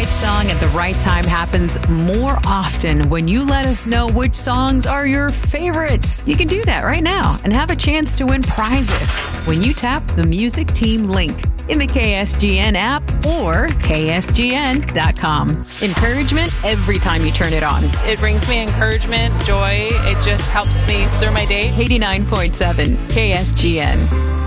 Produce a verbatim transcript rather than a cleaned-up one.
song at the right time happens more often when you let us know which songs are your favorites. You can do that right now and have a chance to win prizes when you tap the Music Team link in the K S G N app or K S G N dot com. Encouragement every time you turn it on. It brings me encouragement, joy. It just helps me through my day. eighty-nine point seven K S G N.